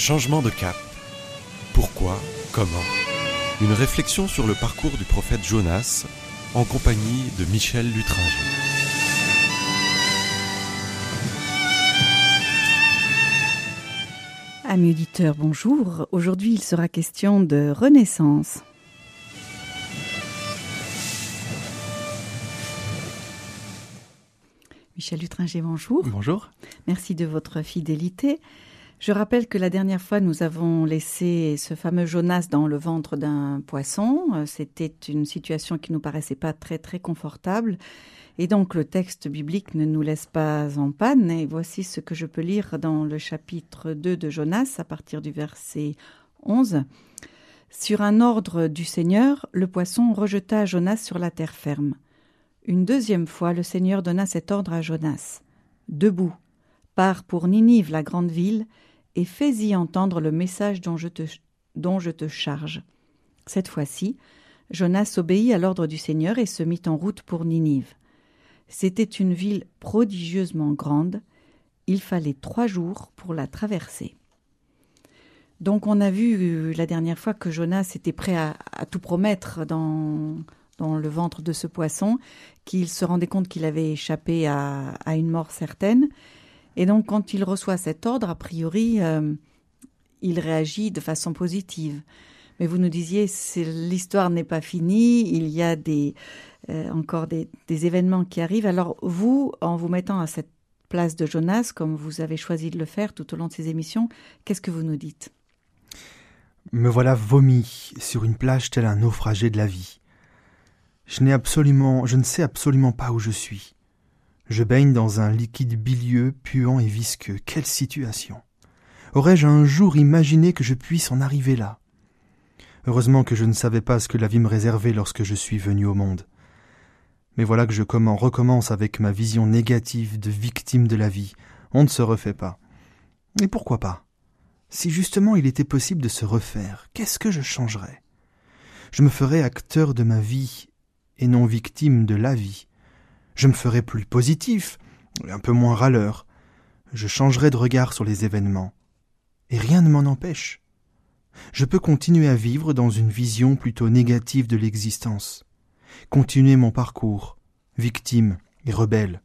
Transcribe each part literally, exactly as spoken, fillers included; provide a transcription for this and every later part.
Changement de cap. Pourquoi ? Comment ? Une réflexion sur le parcours du prophète Jonas en compagnie de Michel Lutringer. Amis auditeurs, bonjour. Aujourd'hui, il sera question de renaissance. Michel Lutringer, bonjour. Bonjour. Merci de votre fidélité. Je rappelle que la dernière fois, nous avons laissé ce fameux Jonas dans le ventre d'un poisson. C'était une situation qui nous paraissait pas très très confortable. Et donc, le texte biblique ne nous laisse pas en panne. Et voici ce que je peux lire dans le chapitre deux de Jonas, à partir du verset onze. Sur un ordre du Seigneur, le poisson rejeta Jonas sur la terre ferme. Une deuxième fois, le Seigneur donna cet ordre à Jonas. « Debout, pars pour Ninive, la grande ville, et fais-y entendre le message dont je te, dont je te charge. » Cette fois-ci, Jonas obéit à l'ordre du Seigneur et se mit en route pour Ninive. C'était une ville prodigieusement grande. Il fallait trois jours pour la traverser. Donc on a vu la dernière fois que Jonas était prêt à, à tout promettre dans, dans le ventre de ce poisson, qu'il se rendait compte qu'il avait échappé à, à une mort certaine. Et donc quand il reçoit cet ordre, a priori, euh, il réagit de façon positive. Mais vous nous disiez, c'est, l'histoire n'est pas finie, il y a des, euh, encore des, des événements qui arrivent. Alors vous, en vous mettant à cette place de Jonas, comme vous avez choisi de le faire tout au long de ces émissions, qu'est-ce que vous nous dites ? Me voilà vomi sur une plage tel un naufragé de la vie. Je n'ai absolument, je ne sais absolument pas où je suis. Je baigne dans un liquide bilieux, puant et visqueux. Quelle situation ! Aurais-je un jour imaginé que je puisse en arriver là ? Heureusement que je ne savais pas ce que la vie me réservait lorsque je suis venu au monde. Mais voilà que je commence, recommence avec ma vision négative de victime de la vie. On ne se refait pas. Et pourquoi pas ? Si justement il était possible de se refaire, qu'est-ce que je changerais ? Je me ferais acteur de ma vie et non victime de la vie. Je me ferais plus positif, un peu moins râleur. Je changerais de regard sur les événements. Et rien ne m'en empêche. Je peux continuer à vivre dans une vision plutôt négative de l'existence. Continuer mon parcours, victime et rebelle.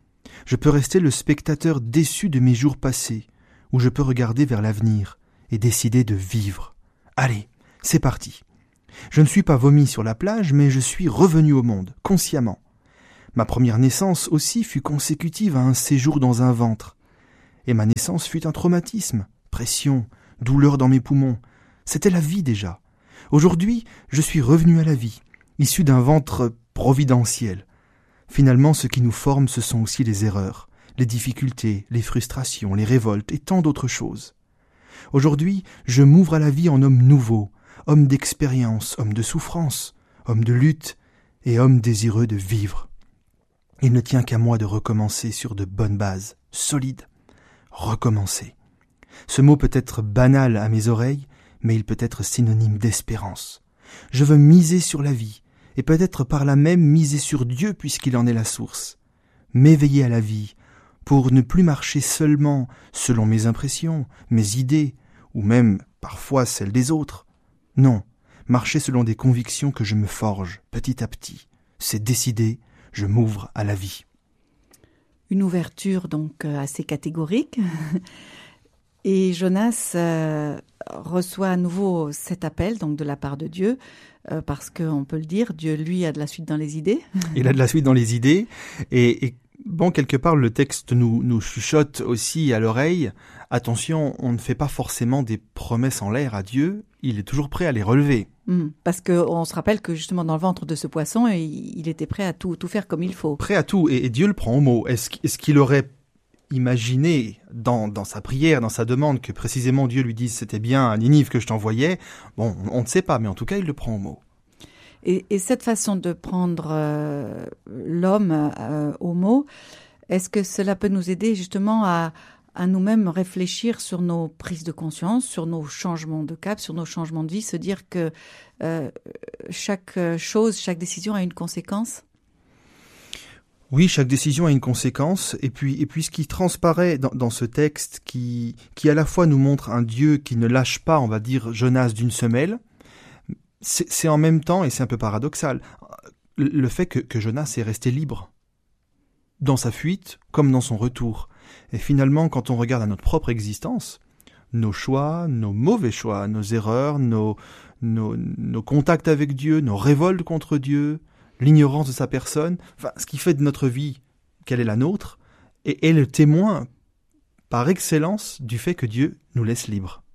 Je peux rester le spectateur déçu de mes jours passés, ou je peux regarder vers l'avenir et décider de vivre. Allez, c'est parti. Je ne suis pas vomi sur la plage, mais je suis revenu au monde, consciemment. Ma première naissance aussi fut consécutive à un séjour dans un ventre. Et ma naissance fut un traumatisme, pression, douleur dans mes poumons. C'était la vie déjà. Aujourd'hui, je suis revenu à la vie, issu d'un ventre providentiel. Finalement, ce qui nous forme, ce sont aussi les erreurs, les difficultés, les frustrations, les révoltes et tant d'autres choses. Aujourd'hui, je m'ouvre à la vie en homme nouveau, homme d'expérience, homme de souffrance, homme de lutte et homme désireux de vivre. Il ne tient qu'à moi de recommencer sur de bonnes bases, solides. Recommencer. Ce mot peut être banal à mes oreilles, mais il peut être synonyme d'espérance. Je veux miser sur la vie, et peut-être par là même miser sur Dieu puisqu'il en est la source. M'éveiller à la vie, pour ne plus marcher seulement selon mes impressions, mes idées, ou même parfois celles des autres. Non, marcher selon des convictions que je me forge petit à petit. C'est décidé, je m'ouvre à la vie. Une ouverture donc assez catégorique. Et Jonas euh, reçoit à nouveau cet appel donc de la part de Dieu, euh, parce qu'on peut le dire, Dieu lui a de la suite dans les idées. Il a de la suite dans les idées, et, et bon, quelque part le texte nous, nous chuchote aussi à l'oreille. Attention, on ne fait pas forcément des promesses en l'air à Dieu, il est toujours prêt à les relever. Mmh, parce qu'on se rappelle que justement dans le ventre de ce poisson, il, il était prêt à tout, tout faire comme il faut. Prêt à tout, et, et Dieu le prend au mot. Est-ce, est-ce qu'il aurait imaginé dans, dans sa prière, dans sa demande, que précisément Dieu lui dise « c'était bien à Ninive que je t'envoyais », bon, on ne sait pas, mais en tout cas, il le prend au mot. Et, et cette façon de prendre euh, l'homme euh, au mot, est-ce que cela peut nous aider justement à, à nous-mêmes réfléchir sur nos prises de conscience, sur nos changements de cap, sur nos changements de vie, se dire que euh, chaque chose, chaque décision a une conséquence ? Oui, chaque décision a une conséquence, et puis, et puis ce qui transparaît dans, dans ce texte, qui, qui à la fois nous montre un Dieu qui ne lâche pas, on va dire, Jonas d'une semelle, c'est, c'est en même temps, et c'est un peu paradoxal, le fait que, que Jonas est resté libre, dans sa fuite comme dans son retour. Et finalement, quand on regarde à notre propre existence, nos choix, nos mauvais choix, nos erreurs, nos, nos, nos contacts avec Dieu, nos révoltes contre Dieu, l'ignorance de sa personne, enfin, ce qui fait de notre vie quelle est la nôtre, est, est le témoin par excellence du fait que Dieu nous laisse libres.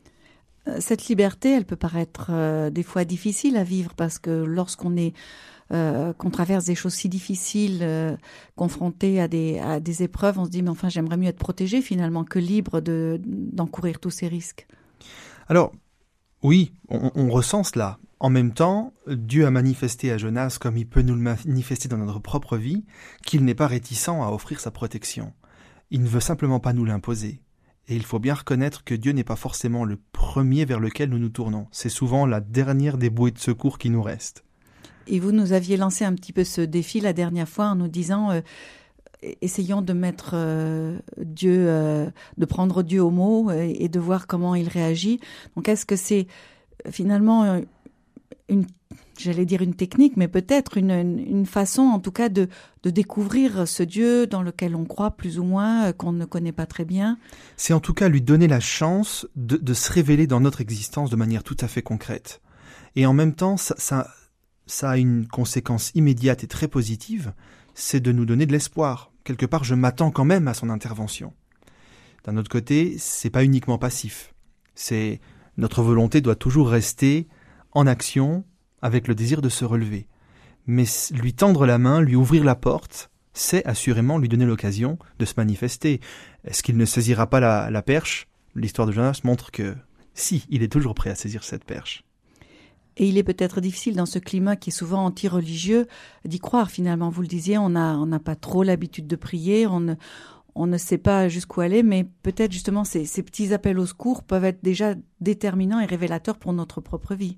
Cette liberté, elle peut paraître euh, des fois difficile à vivre parce que lorsqu'on est euh, qu'on traverse des choses si difficiles, euh, confronté à des à des épreuves, on se dit mais enfin j'aimerais mieux être protégé finalement que libre de d'encourir tous ces risques. Alors oui, on, on ressent cela. En même temps, Dieu a manifesté à Jonas, comme il peut nous le manifester dans notre propre vie, qu'il n'est pas réticent à offrir sa protection. Il ne veut simplement pas nous l'imposer. Et il faut bien reconnaître que Dieu n'est pas forcément le premier vers lequel nous nous tournons. C'est souvent la dernière des bouées de secours qui nous reste. Et vous nous aviez lancé un petit peu ce défi la dernière fois en nous disant euh, essayons de mettre euh, Dieu, euh, de prendre Dieu au mot et, et de voir comment il réagit. Donc est-ce que c'est finalement une, j'allais dire une technique, mais peut-être une, une, une façon en tout cas de, de découvrir ce Dieu dans lequel on croit plus ou moins, qu'on ne connaît pas très bien. C'est en tout cas lui donner la chance de, de se révéler dans notre existence de manière tout à fait concrète. Et en même temps, ça, ça, ça a une conséquence immédiate et très positive, c'est de nous donner de l'espoir. Quelque part, je m'attends quand même à son intervention. D'un autre côté, c'est pas uniquement passif. C'est notre volonté doit toujours rester en action, avec le désir de se relever. Mais lui tendre la main, lui ouvrir la porte, c'est assurément lui donner l'occasion de se manifester. Est-ce qu'il ne saisira pas la, la perche ? L'histoire de Jonas montre que si, il est toujours prêt à saisir cette perche. Et il est peut-être difficile dans ce climat qui est souvent anti-religieux d'y croire finalement. Vous le disiez, on n'a on n'a pas trop l'habitude de prier, on ne, on ne sait pas jusqu'où aller, mais peut-être justement ces, ces petits appels au secours peuvent être déjà déterminants et révélateurs pour notre propre vie.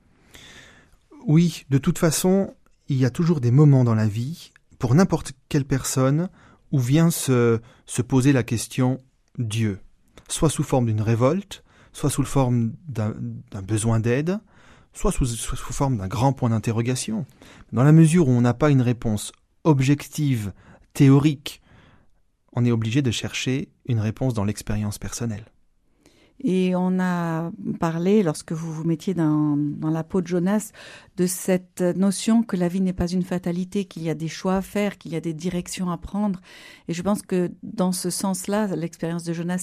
Oui, de toute façon, il y a toujours des moments dans la vie, pour n'importe quelle personne, où vient se, se poser la question Dieu, soit sous forme d'une révolte, soit sous forme d'un, d'un besoin d'aide, soit sous, soit sous forme d'un grand point d'interrogation. Dans la mesure où on n'a pas une réponse objective, théorique, on est obligé de chercher une réponse dans l'expérience personnelle. Et on a parlé, lorsque vous vous mettiez dans, dans la peau de Jonas, de cette notion que la vie n'est pas une fatalité, qu'il y a des choix à faire, qu'il y a des directions à prendre. Et je pense que dans ce sens-là, l'expérience de Jonas